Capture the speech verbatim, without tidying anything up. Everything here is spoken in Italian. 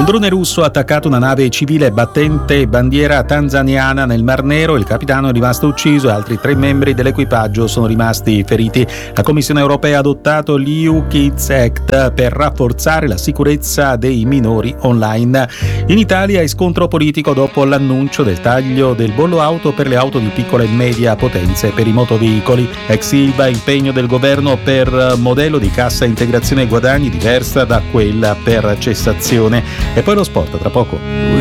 Un drone russo ha attaccato una nave civile battente bandiera tanzaniana nel Mar Nero. Il capitano è rimasto ucciso e altri tre membri dell'equipaggio sono rimasti feriti. La Commissione europea ha adottato l'E U Kids Act per rafforzare la sicurezza dei minori online. In Italia è scontro politico dopo l'annuncio del taglio del bollo auto per le auto di piccola e media potenza e per i motoveicoli. Ex Ilva, impegno del governo per modello di cassa integrazione guadagni diversa da quella per cessazione. E poi lo sport tra poco.